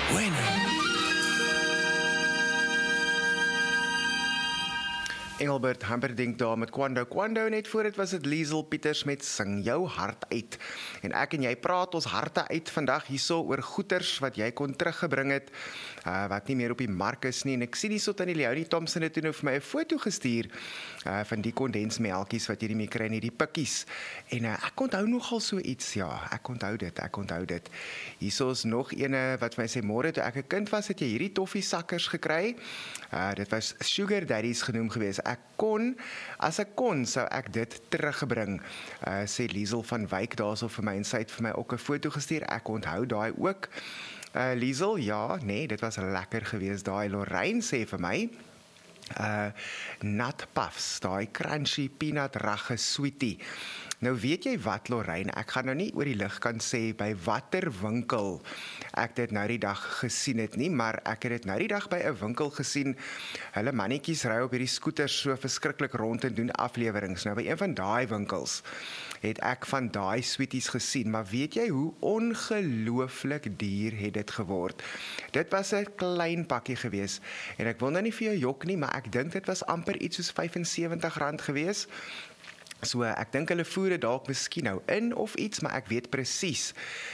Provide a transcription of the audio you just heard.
Bueno. Engelbert Humperdinck daar met Kwando. Kwando, net voor dit was dit Liesel Pieters met Sing jou hart uit. En ek en jy praat ons harte uit vandag hierso oor goeders wat jy kon teruggebring het, wat nie meer op die mark is nie. En ek sien hierso tannie Leonie Thompson het toe nou vir my 'n foto gestuur van die kondensmelkies wat jy mee kry in hierdie pikkies. En ek onthou nogal so iets, ja, ek onthou dit. Hierso is nog ene wat vir my sê, môre toe ek 'n kind was, het jy hierdie toffee sakkers gekry. Dit was Sugar Daddies genoem gewees. As ek kon, sou ek dit teruggebring, sê Liesel van Wyk daarso vir my, en sy het vir my ook 'n foto gestuur, ek onthou daai ook. Liesel, ja, nee, dit was lekker geweest daai. Lorraine sê vir my, nut puffs, daai crunchy peanut ragge sweetie. Nou weet jy wat, Lorraine, ek gaan nou nie oor die lig kan sê by watter winkel ek dit nou die dag gesien het nie, maar ek het dit nou die dag by 'n winkel gesien. Hulle mannetjies ry op hierdie skooters so verskriklik rond en doen aflewerings. Nou by een van daai winkels het ek van daai sweeties gesien, maar weet jy hoe ongelooflik duur het dit geword? Dit was 'n klein pakkie gewees en ek wil nou nie vir jou jok nie, maar ek dink dit was amper iets soos R75 gewees. So ek dink hulle voer dit dalk miskien nou in of iets, maar ek weet presies